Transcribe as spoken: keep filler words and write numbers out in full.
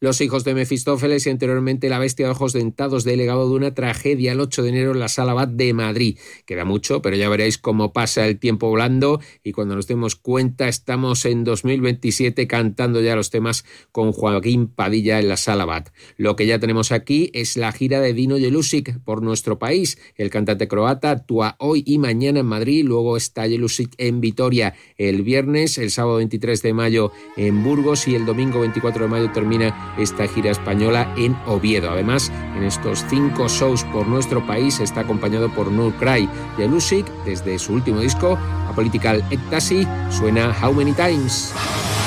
Los hijos de Mefistófeles y anteriormente La bestia de ojos dentados, de legado de una tragedia el ocho de enero en la Sala Bat de Madrid. Queda mucho, pero ya veréis cómo pasa el tiempo volando y cuando nos demos cuenta estamos en dos mil veintisiete cantando ya los temas con Joaquín Padilla en la Sala Bat. Lo que ya tenemos aquí es la gira de Dino Jelusic por nuestro país. El cantante croata actúa hoy y mañana en Madrid, luego está Jelusic en Vitoria el viernes, el sábado veintitrés de mayo en Burgos y el domingo veinticuatro de mayo termina esta gira española en Oviedo. Además, en estos cinco shows por nuestro país está acompañado por No Cry. Jelusic, desde su último disco, A Political Ecstasy, suena How Many Times.